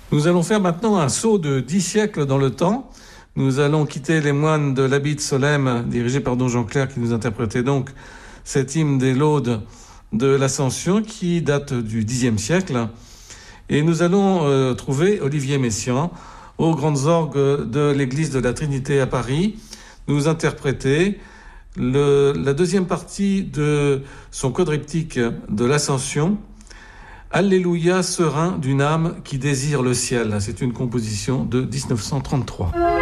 Nous allons faire maintenant un saut de 10 siècles dans le temps. Nous allons quitter les moines de l'abbaye de Solesmes, dirigés par Don Jean-Clair, qui nous interprétait donc cet hymne des laudes de l'Ascension, qui date du Xe siècle. Et nous allons trouver Olivier Messiaen aux grandes orgues de l'église de la Trinité à Paris, nous interpréter la deuxième partie de son quadriptyque de l'Ascension, Alléluia serein d'une âme qui désire le ciel. C'est une composition de 1933.